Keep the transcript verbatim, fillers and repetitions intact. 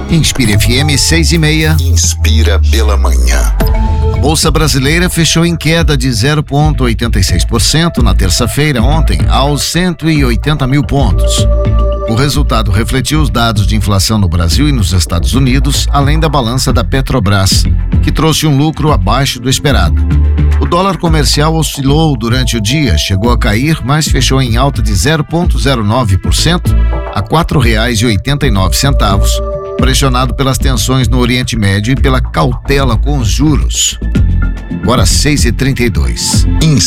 Inspira F M seis e meia. Inspira pela manhã. A Bolsa Brasileira fechou em queda de zero vírgula oitenta e seis por cento na terça-feira ontem, aos cento e oitenta mil pontos. O resultado refletiu os dados de inflação no Brasil e nos Estados Unidos, além da balança da Petrobras, que trouxe um lucro abaixo do esperado. O dólar comercial oscilou durante o dia, chegou a cair, mas fechou em alta de zero vírgula zero nove por cento a quatro reais e oitenta e nove centavos, pressionado pelas tensões no Oriente Médio e pela cautela com os juros. Agora seis e trinta e dois.